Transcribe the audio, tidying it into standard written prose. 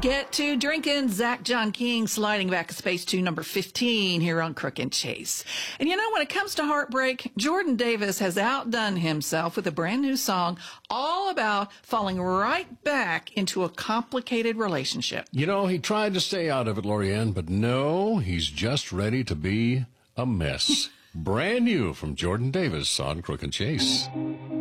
get to drinking. Zach John King sliding back a space to number 15 here on Crook and Chase. And you know, when it comes to heartbreak, Jordan Davis has outdone himself with a brand new song all about falling right back into a complicated relationship. You know, he tried to stay out of it, Lorianne, but no, he's just ready to be a mess. Brand new from Jordan Davis on Crook and Chase.